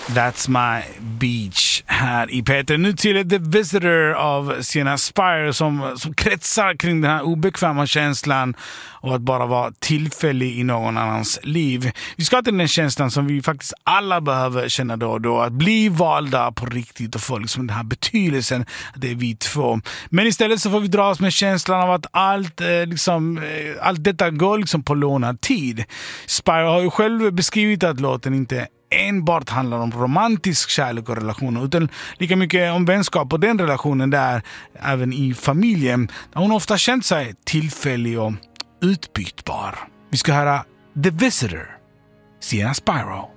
That's My Beach här i Peter. Nu till The Visitor av Sienna Spire som kretsar kring den här obekväma känslan av att bara vara tillfällig i någon annans liv. Vi ska till den känslan som vi faktiskt alla behöver känna då och då. Att bli valda på riktigt och få liksom den här betydelsen att det är vi två. Men istället så får vi dras med känslan av att allt detta går liksom på lånad tid. Spire har ju själv beskrivit att låten inte enbart handlar om romantisk kärlek och relationer utan lika mycket om vänskap och den relationen där även i familjen där hon ofta känt sig tillfällig och utbytbar. Vi ska höra The Visitor, Sienna Spiro.